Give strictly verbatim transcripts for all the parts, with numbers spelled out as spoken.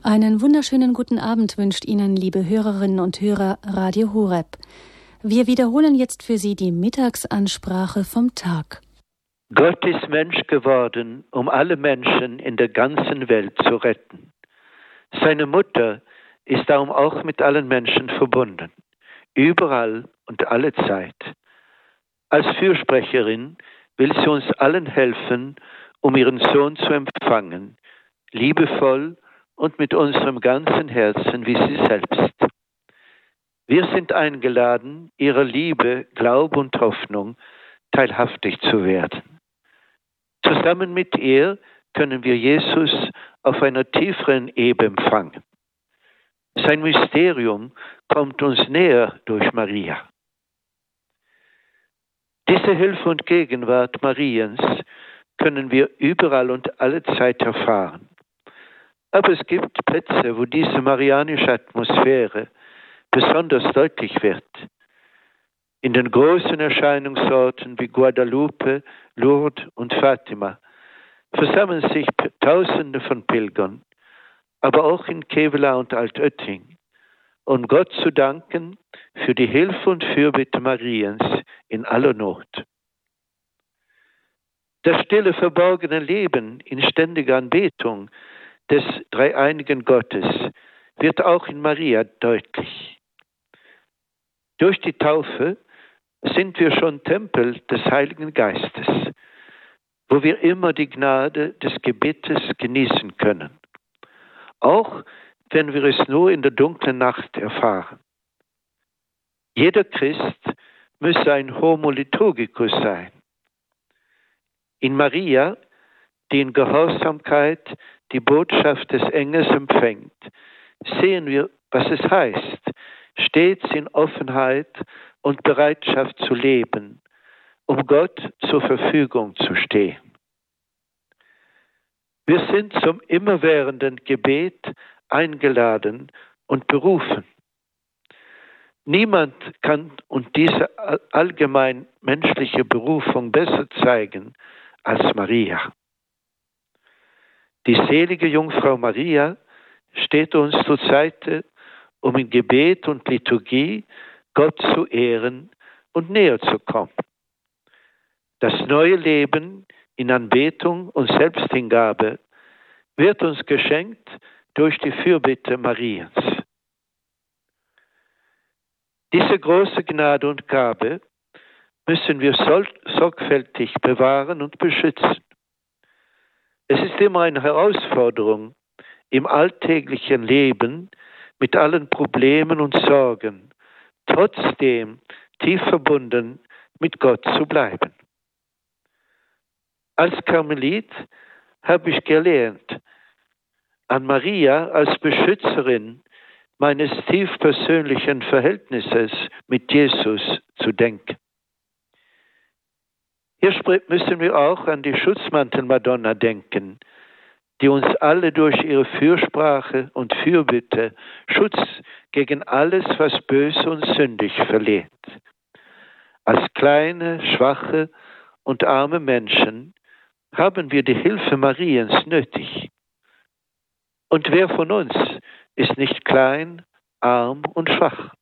Einen wunderschönen guten Abend wünscht Ihnen, liebe Hörerinnen und Hörer, Radio Horeb. Wir wiederholen jetzt für Sie die Mittagsansprache vom Tag. Gott ist Mensch geworden, um alle Menschen in der ganzen Welt zu retten. Seine Mutter ist darum auch mit allen Menschen verbunden, überall und alle Zeit. Als Fürsprecherin will sie uns allen helfen, um ihren Sohn zu empfangen, liebevoll und mit unserem ganzen Herzen wie sie selbst. Wir sind eingeladen, ihrer Liebe, Glaube und Hoffnung teilhaftig zu werden. Zusammen mit ihr können wir Jesus auf einer tieferen Ebene empfangen. Sein Mysterium kommt uns näher durch Maria. Diese Hilfe und Gegenwart Mariens können wir überall und alle Zeit erfahren. Aber es gibt Plätze, wo diese marianische Atmosphäre besonders deutlich wird. In den großen Erscheinungsorten wie Guadalupe, Lourdes und Fatima versammeln sich Tausende von Pilgern, aber auch in Kevela und Altötting, um Gott zu danken für die Hilfe und Fürbitte Mariens in aller Not. Das stille, verborgene Leben in ständiger Anbetung des dreieinigen Gottes wird auch in Maria deutlich. Durch die Taufe sind wir schon Tempel des Heiligen Geistes, wo wir immer die Gnade des Gebetes genießen können, auch wenn wir es nur in der dunklen Nacht erfahren. Jeder Christ müsse ein Homo liturgicus sein. In Maria, die in Gehorsamkeit die Botschaft des Engels empfängt, sehen wir, was es heißt, stets in Offenheit und Bereitschaft zu leben, um Gott zur Verfügung zu stehen. Wir sind zum immerwährenden Gebet eingeladen und berufen. Niemand kann uns diese allgemein menschliche Berufung besser zeigen als Maria. Die selige Jungfrau Maria steht uns zur Seite, um in Gebet und Liturgie Gott zu ehren und näher zu kommen. Das neue Leben in Anbetung und Selbsthingabe wird uns geschenkt durch die Fürbitte Mariens. Diese große Gnade und Gabe müssen wir sorgfältig bewahren und beschützen. Es ist immer eine Herausforderung, im alltäglichen Leben mit allen Problemen und Sorgen trotzdem tief verbunden mit Gott zu bleiben. Als Karmelit habe ich gelernt, an Maria als Beschützerin meines tief persönlichen Verhältnisses mit Jesus zu denken. Hier müssen wir auch an die Schutzmantel-Madonna denken, die uns alle durch ihre Fürsprache und Fürbitte Schutz gegen alles, was böse und sündig verleiht. Als kleine, schwache und arme Menschen haben wir die Hilfe Mariens nötig. Und wer von uns ist nicht klein, arm und schwach?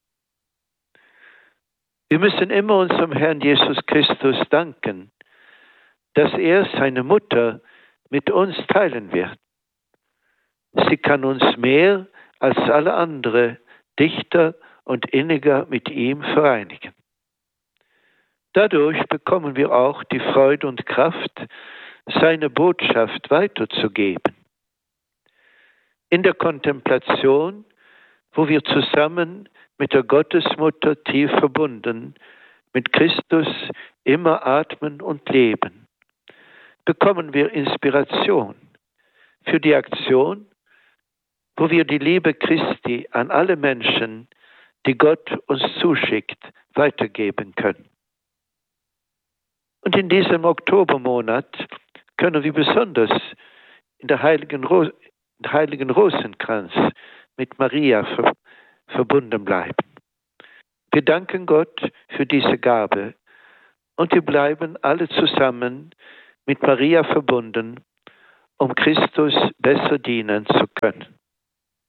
Wir müssen immer unserem Herrn Jesus Christus danken, dass er seine Mutter mit uns teilen wird. Sie kann uns mehr als alle andere dichter und inniger mit ihm vereinigen. Dadurch bekommen wir auch die Freude und Kraft, seine Botschaft weiterzugeben. In der Kontemplation, wo wir zusammen mit der Gottesmutter tief verbunden, mit Christus immer atmen und leben, bekommen wir Inspiration für die Aktion, wo wir die Liebe Christi an alle Menschen, die Gott uns zuschickt, weitergeben können. Und in diesem Oktobermonat können wir besonders in der heiligen, Ro- in der heiligen Rosenkranz mit Maria ver- verbunden bleiben. Wir danken Gott für diese Gabe und wir bleiben alle zusammen mit Maria verbunden, um Christus besser dienen zu können.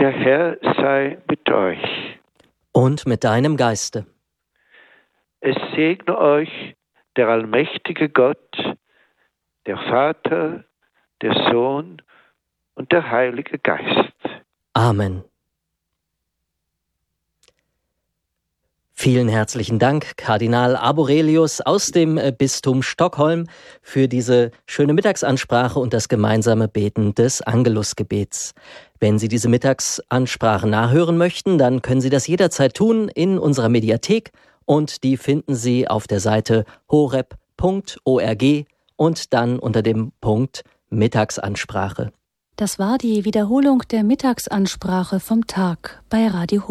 Der Herr sei mit euch. Und mit deinem Geiste. Es segne euch der allmächtige Gott, der Vater, der Sohn und der Heilige Geist. Amen. Vielen herzlichen Dank, Kardinal Arborelius aus dem Bistum Stockholm, für diese schöne Mittagsansprache und das gemeinsame Beten des Angelusgebets. Wenn Sie diese Mittagsansprache nachhören möchten, dann können Sie das jederzeit tun in unserer Mediathek und die finden Sie auf der Seite horeb punkt org und dann unter dem Punkt Mittagsansprache. Das war die Wiederholung der Mittagsansprache vom Tag bei Radio Horeb.